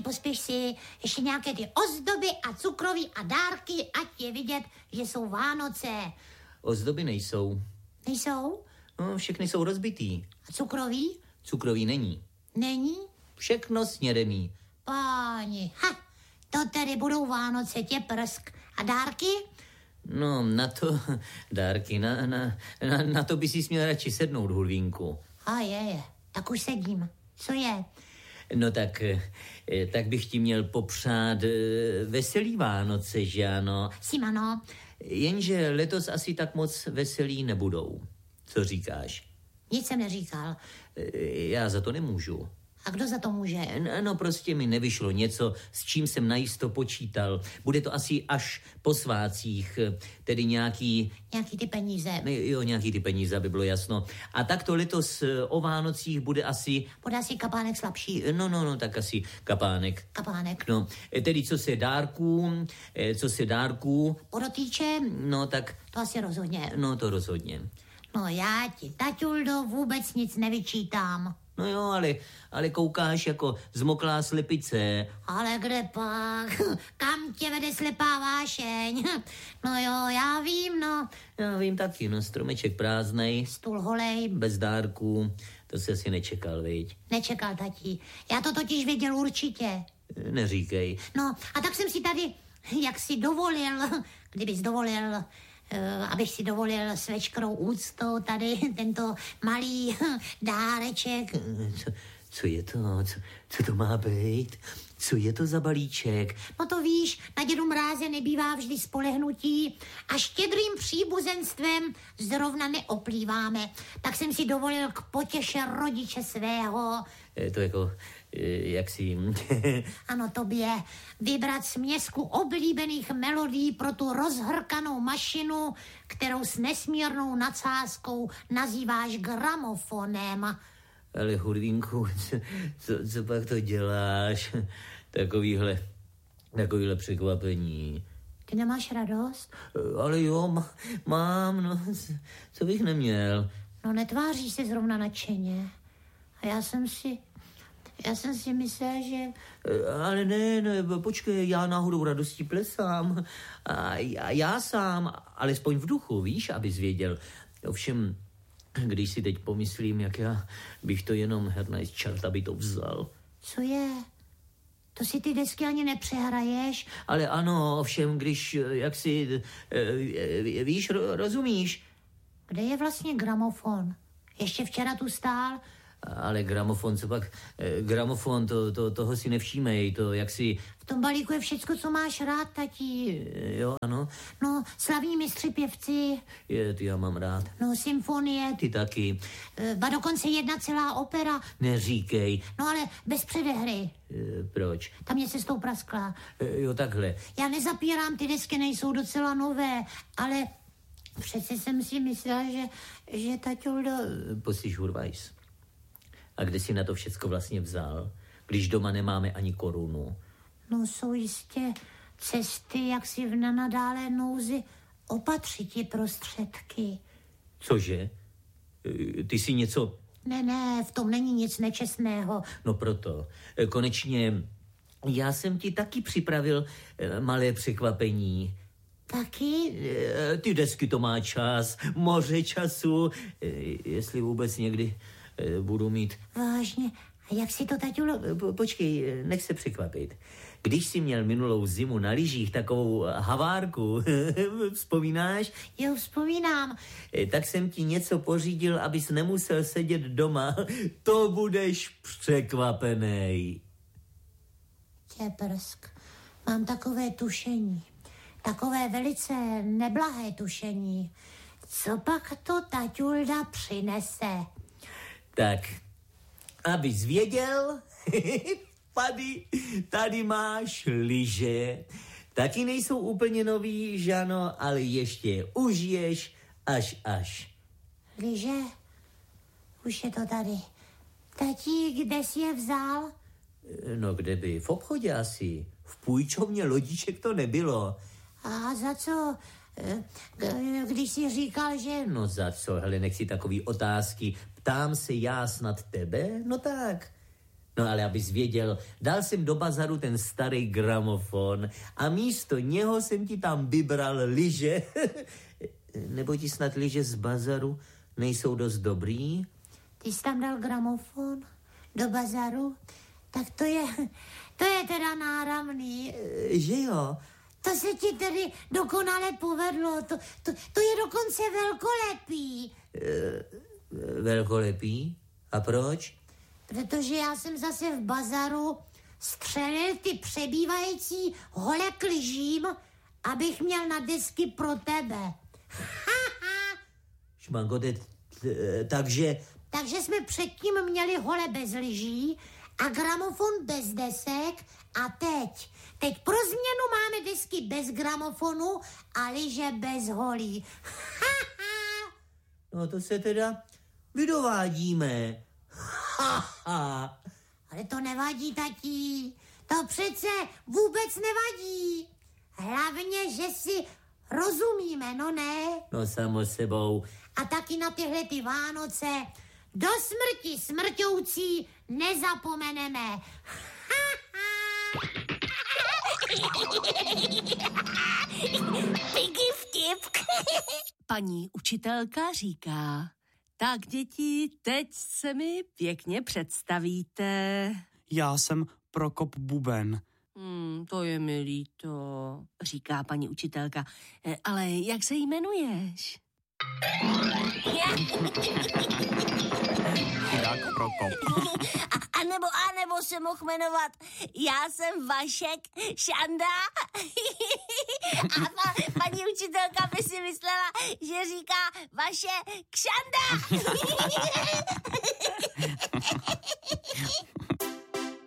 pospěš si, ještě nějaké ty ozdoby a cukroví a dárky, ať je vidět, že jsou Vánoce. Ozdoby nejsou. Nejsou? No, všechny jsou rozbitý. A cukroví? Cukroví není. Není? Všechno snědený. Páni, to tedy budou Vánoce, tě prsk. A dárky? No, na to dárky, na to by si směl radši sednout, Hulvínku. A je, tak už sedím. Co je? No tak bych ti měl popřát veselý Vánoce, že ano? Simano. Jenže letos asi tak moc veselý nebudou. Co říkáš? Nic jsem neříkal. Já za to nemůžu. A kdo za to může? No prostě mi nevyšlo něco, s čím jsem najisto počítal. Bude to asi až po svácích, tedy nějaký... Nějaký ty peníze. Jo, nějaký ty peníze, aby bylo jasno. A tak to letos o Vánocích bude asi... Bude asi kapánek slabší. No, tak asi kapánek. Kapánek. No, tedy co se dárků... Podotýče? No, tak... To asi rozhodně. No, to rozhodně. No já ti, taťuldo, vůbec nic nevyčítám. No jo, ale koukáš jako zmoklá slepice. Ale kde pak? Kam tě vede slepá vášeň? No jo, já vím, no. Já vím taky, no, stromeček prázdnej. Stůl holej. Bez dárků, to si asi nečekal, viď? Nečekal, tati. Já to totiž věděl určitě. Neříkej. No, a tak jsem si tady, jak si dovolil, kdybys dovolil... abych si dovolil s veškerou úctou tady tento malý dáreček. Co je to? Co to má být? Co je to za balíček? No to víš, na dědu Mráze nebývá vždy spolehnutí a štědrým příbuzenstvem zrovna neoplýváme. Tak jsem si dovolil k potěše rodiče svého. To jako, jak si... Ano, tobě. Vybrat směsku oblíbených melodií pro tu rozhrkanou mašinu, kterou s nesmírnou nadsázkou nazýváš gramofonem. Ale Hurvínku, co pak to děláš? Takovýhle překvapení. Ty nemáš radost? Ale jo, mám, no, co bych neměl. No netváříš se zrovna nadšeně. A já jsem si myslel, že... Ale ne, počkej, já náhodou radostí plesám. A já sám, alespoň v duchu, víš, abys věděl. Ovšem, když si teď pomyslím, jak já bych to jenom hernaj z čerta by to vzal. Co je? To si ty desky ani nepřehraješ? Ale ano, ovšem, když, jak si, víš, rozumíš? Kde je vlastně gramofon? Ještě včera tu stál? Ale gramofon, co pak? Gramofon, toho si nevšímej, to jak si... V tom balíku je všecko, co máš rád, tati. Jo, ano. No, slavní mistři pěvci. Ty já mám rád. No, symfonie. Ty taky. Ba dokonce jedna celá opera. Neříkej. No, ale bez předehry. Proč? Tam je cestou praskla. Jo, takhle. Já nezapírám, ty desky nejsou docela nové, ale přece jsem si myslela, že taťuldo... Poslyš, Hurvajs. A kde si na to všecko vlastně vzal, když doma nemáme ani korunu? No jsou jistě cesty, jak si v nenadálé nouzi opatřit ti prostředky. Cože? Ty si něco... Ne, v tom není nic nečestného. No proto. Konečně já jsem ti taky připravil malé překvapení. Taky? Ty desky to má čas, moře času, jestli vůbec někdy... budu mít... Vážně? A jak si to, taťulo... Počkej, nech se překvapit. Když jsi měl minulou zimu na lyžích takovou havárku, vzpomínáš? Jo, vzpomínám. Tak jsem ti něco pořídil, abys nemusel sedět doma. To budeš překvapenej. Tě prsk. Mám takové tušení. Takové velice neblahé tušení. Co pak to taťulda přinese? Tak, abys věděl, tady máš lyže. Taky nejsou úplně nový, že ano, ale ještě je užiješ až. Lyže? Už je to tady. Tati, kde jsi je vzal? No kde by? V obchodě asi. V půjčovně lodiček to nebylo. A za co? Když jsi říkal, že... No za co, hele, nech si takový otázky. Ptám se já snad tebe? No tak. No ale abys věděl, dal jsem do bazaru ten starý gramofon a místo něho jsem ti tam vybral lyže. Nebo ti snad lyže z bazaru nejsou dost dobrý? Ty jsi tam dal gramofon do bazaru? Tak to je teda náramný. Že jo? To se ti tedy dokonale povedlo. To je dokonce velkolepý. Velkolepý? A proč? Protože já jsem zase v bazaru střelil ty přebývající hole k lyžím, abych měl na desky pro tebe. Šmanko, takže... Takže jsme předtím měli hole bez lyží a gramofon bez desek a teď pro změnu máme desky bez gramofonu a lyže bez holí. No to se teda vydovádíme. Ale to nevadí, tatí. To přece vůbec nevadí. Hlavně, že si rozumíme, no ne? No samo sebou. A taky na tyhle ty Vánoce do smrti smrťoucí nezapomeneme. Piggy vtip. Paní učitelka říká: tak děti, teď se mi pěkně představíte. Já jsem Prokop Buben. To je mi líto, říká paní učitelka. Ale jak se jmenuješ? Jak Prokop. A nebo se mohl jmenovat já jsem Vašek Šanda. A paní učitelka by si myslela, že říká Vaše Kšanda.